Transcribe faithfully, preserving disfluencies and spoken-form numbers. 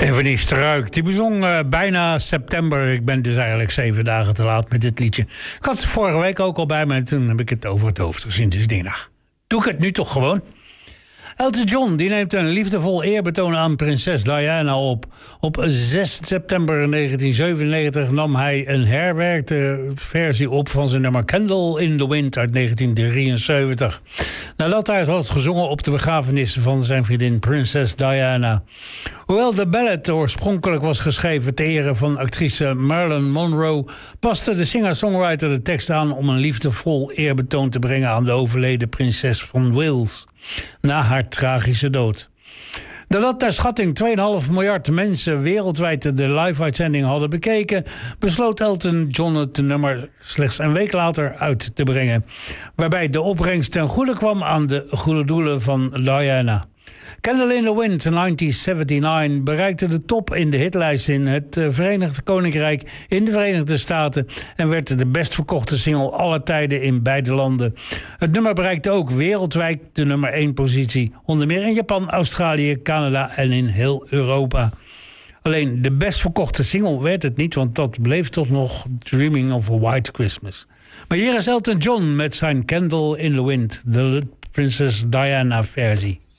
Stephanie Struik, die bezong uh, bijna september. Ik ben dus eigenlijk zeven dagen te laat met dit liedje. Ik had ze vorige week ook al bij me en toen heb ik het over het hoofd gezien. Dus ik denk, nou, doe ik het nu toch gewoon. Elton John die neemt een liefdevol eerbetoon aan prinses Diana op. Op zes september negentien zevenennegentig nam hij een herwerkte versie op van zijn nummer Candle in the Wind uit negentien drieënzeventig. Nadat hij het had gezongen op de begrafenis van zijn vriendin prinses Diana. Hoewel de ballad oorspronkelijk was geschreven ter ere van actrice Marilyn Monroe, paste de singer-songwriter de tekst aan om een liefdevol eerbetoon te brengen aan de overleden prinses van Wales na haar tragische dood. Nadat naar schatting twee komma vijf miljard mensen wereldwijd de live-uitzending hadden bekeken, besloot Elton John het nummer slechts een week later uit te brengen, waarbij de opbrengst ten goede kwam aan de goede doelen van Diana. Candle in the Wind negentien negenenzeventig bereikte de top in de hitlijst in het Verenigd Koninkrijk, in de Verenigde Staten en werd de best verkochte single aller tijden in beide landen. Het nummer bereikte ook wereldwijd de nummer één positie, onder meer in Japan, Australië, Canada en in heel Europa. Alleen de best verkochte single werd het niet, want dat bleef toch nog Dreaming of a White Christmas. Maar hier is Elton John met zijn Candle in the Wind, de Princess Diana versie.